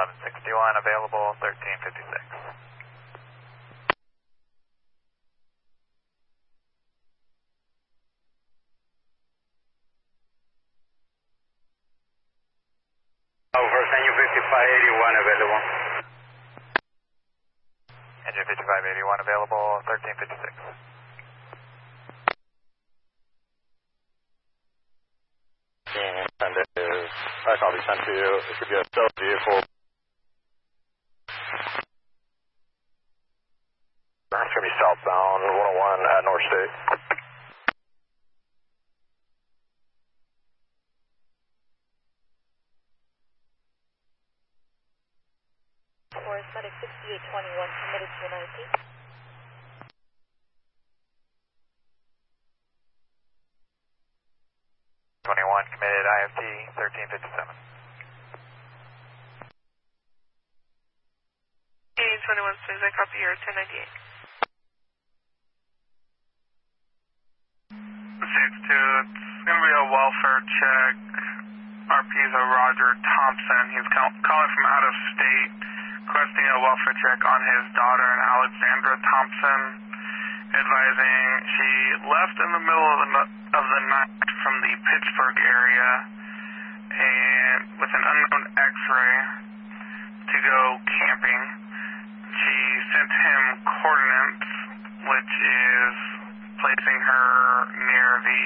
1161 available, 1356. Over, engine 5581 available. Engine 5581 available, 1356. Send it is, I copy, sent to you. It should be a stealth vehicle. It's going to be southbound 101 at North State. Forest Medic 6821 committed to an IP. Committed IFT 1357. 21 6, I copy your 1098. 6-2, it's going to be a welfare check. RP's a Roger Thompson. He's calling from out of state, requesting a welfare check on his daughter, Alexandra Thompson, advising she left in the middle of the night from the Pittsburgh area and with an unknown x-ray to go camping. She sent him coordinates, which is placing her near the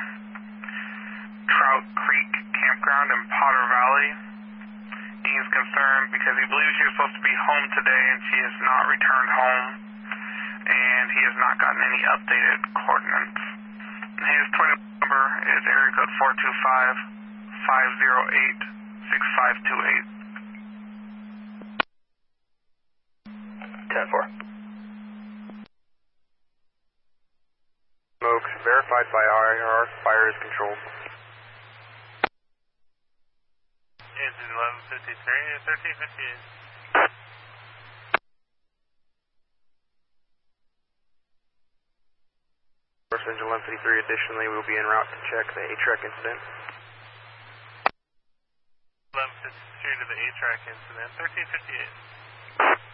Trout Creek campground in Potter Valley. He's concerned because he believes she was supposed to be home today and she has not returned home, and he has not gotten any updated coordinates. His 20 number is area code 425-508-6528. 10-4. Smoke verified by IR, fire is controlled. Engine 1153, 1358. First engine 1153, additionally, we will be en route to check the A-track incident. 1153 to the A-track incident, 1358.